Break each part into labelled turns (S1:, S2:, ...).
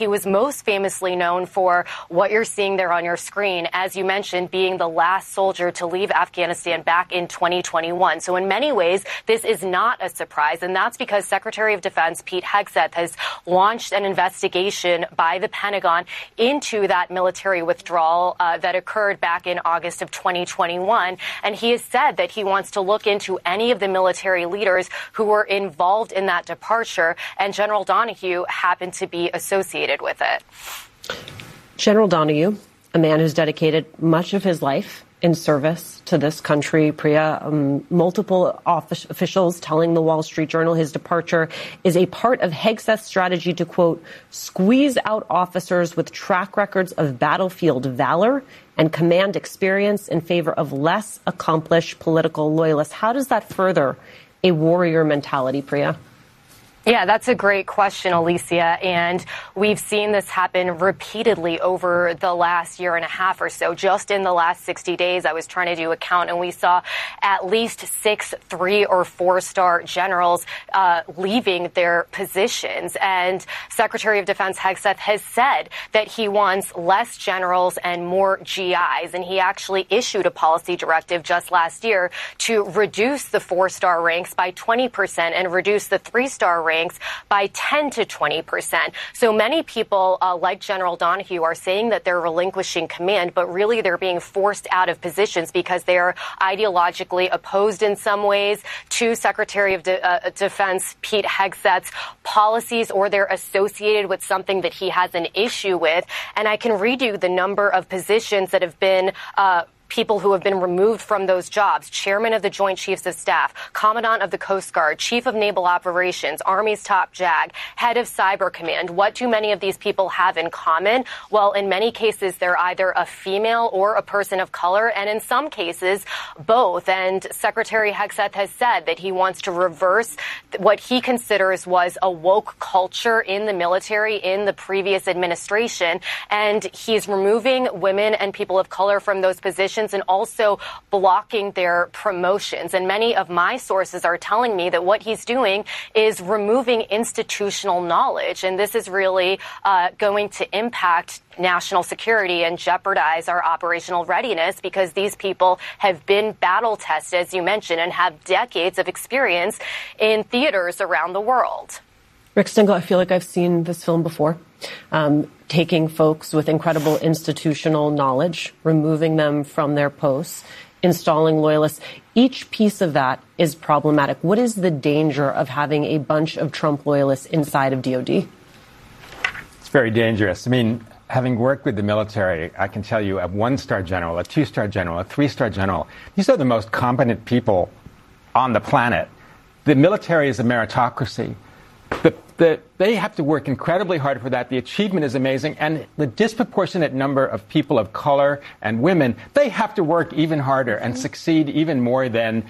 S1: He was most famously known for what you're seeing there on your screen, as you mentioned, being the last soldier to leave Afghanistan back in 2021. So in many ways, this is not a surprise, and that's because Secretary of Defense Pete Hegseth has launched an investigation by the Pentagon into that military withdrawal that occurred back in August of 2021. And he has said that he wants to look into any of the military leaders who were involved in that departure, and General Donahue happened to be associated with it.
S2: General Donahue, a man who's dedicated much of his life in service to this country, Priya, multiple officials telling the Wall Street Journal his departure is a part of Hegseth's strategy to, quote, squeeze out officers with track records of battlefield valor and command experience in favor of less accomplished political loyalists. How does that further a warrior mentality, Priya?
S1: Yeah, that's a great question, Alicia. And we've seen this happen repeatedly over the last year and a half or so. Just in the last 60 days, I was trying to do a count, and we saw at least 6 3- or 4-star generals leaving their positions. And Secretary of Defense Hegseth has said that he wants less generals and more GIs. And he actually issued a policy directive just last year to reduce the 4-star ranks by 20% and reduce the 3-star ranks by 10 to 20%. So many people like General Donahue are saying that they're relinquishing command, but really they're being forced out of positions because they are ideologically opposed in some ways to Secretary of Defense Pete Hegseth's policies, or they're associated with something that he has an issue with. And I can read you the number of positions that have been people who have been removed from those jobs: Chairman of the Joint Chiefs of Staff, Commandant of the Coast Guard, Chief of Naval Operations, Army's top JAG, Head of Cyber Command. What do many of these people have in common? Well, in many cases, they're either a female or a person of color, and in some cases, both. And Secretary Hegseth has said that he wants to reverse what he considers was a woke culture in the military in the previous administration. And he's removing women and people of color from those positions and also blocking their promotions. And many of my sources are telling me that what he's doing is removing institutional knowledge. And this is really going to impact national security and jeopardize our operational readiness, because these people have been battle tested, as you mentioned, and have decades of experience in theaters around the world.
S2: Rick Stengel, I feel like I've seen this film before. Taking folks with incredible institutional knowledge, removing them from their posts, installing loyalists. Each piece of that is problematic. What is the danger of having a bunch of Trump loyalists inside of DOD?
S3: It's very dangerous. I mean, having worked with the military, I can tell you a 1-star general, a 2-star general, a 3-star general, these are the most competent people on the planet. The military is a meritocracy. They have to work incredibly hard for that. The achievement is amazing. And the disproportionate number of people of color and women, they have to work even harder and succeed even more than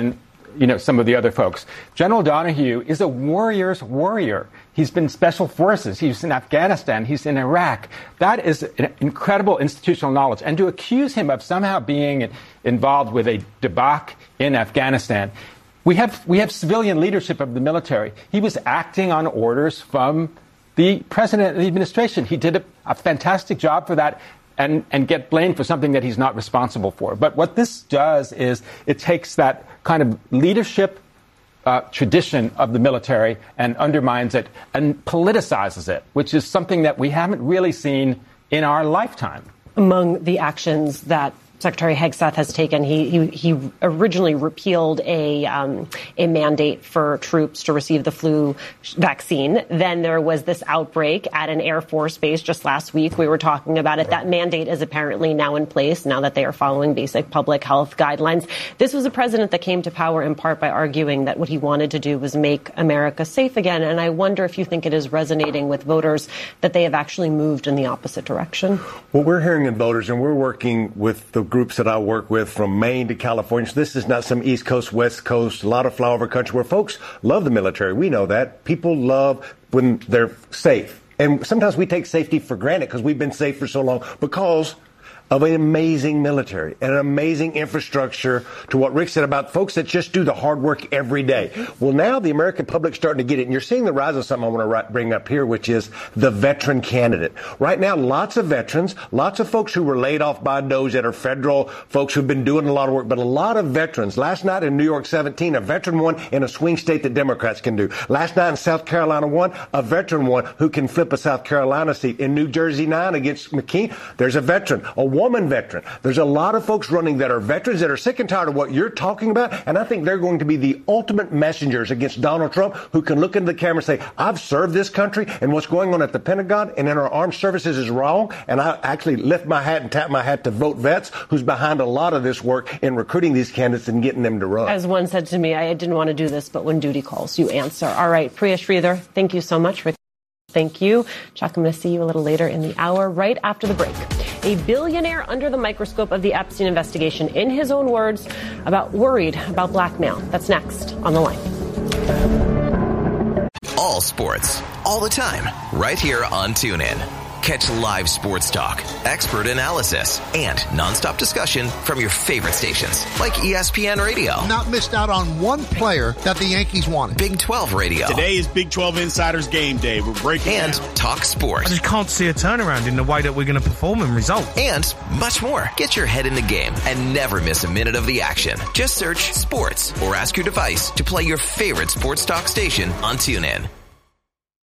S3: some of the other folks. General Donahue is a warrior's warrior. He's been special forces. He's in Afghanistan. He's in Iraq. That is an incredible institutional knowledge. And to accuse him of somehow being involved with a debacle in Afghanistan, we have civilian leadership of the military. He was acting on orders from the president of the administration. He did a fantastic job for that and get blamed for something that he's not responsible for. But what this does is it takes that kind of leadership tradition of the military and undermines it and politicizes it, which is something that we haven't really seen in our lifetime.
S2: Among the actions that Secretary Hegseth has taken, he originally repealed a mandate for troops to receive the flu vaccine. Then there was this outbreak at an Air Force base just last week. We were talking about it. That mandate is apparently now in place, now that they are following basic public health guidelines. This was a president that came to power in part by arguing that what he wanted to do was make America safe again. And I wonder if you think it is resonating with voters that they have actually moved in the opposite direction.
S4: Well, we're hearing in voters, and we're working with the groups that I work with from Maine to California. So this is not some East Coast, West Coast, a lot of flyover country where folks love the military. We know that. People love when they're safe. And sometimes we take safety for granted because we've been safe for so long, because of an amazing military and an amazing infrastructure to what Rick said about folks that just do the hard work every day. Well, now the American public's starting to get it, and you're seeing the rise of something I want to bring up here, which is the veteran candidate. Right now, lots of veterans, lots of folks who were laid off by DOJ that are federal folks who've been doing a lot of work, but a lot of veterans. Last night in New York 17, a veteran won in a swing state that Democrats can do. Last night in South Carolina won, a veteran won who can flip a South Carolina seat. In New Jersey 9 against McKean, there's a veteran, a woman veteran. There's a lot of folks running that are veterans that are sick and tired of what you're talking about, and I think they're going to be the ultimate messengers against Donald Trump, who can look into the camera and say, I've served this country, and what's going on at the Pentagon and in our armed services is wrong, and I actually lift my hat and tap my hat to Vote Vets, who's behind a lot of this work in recruiting these candidates and getting them to run.
S2: As one said to me, I didn't want to do this, but when duty calls, you answer. All right, Priya Sridhar, thank you so much. Thank you. Chuck, I'm going to see you a little later in the hour, right after the break. A billionaire under the microscope of the Epstein investigation, in his own words, worried about blackmail. That's next on The Line.
S5: All sports, all the time, right here on TuneIn. Catch live sports talk, expert analysis, and nonstop discussion from your favorite stations like ESPN Radio.
S6: Not missed out on one player that the Yankees wanted.
S5: Big 12 Radio.
S7: Today is Big 12 Insiders Game Day. We're breaking
S5: and
S7: down.
S5: Talk sports.
S8: I just can't see a turnaround in the way that we're going to perform and result.
S5: And much more. Get your head in the game and never miss a minute of the action. Just search sports or ask your device to play your favorite sports talk station on TuneIn.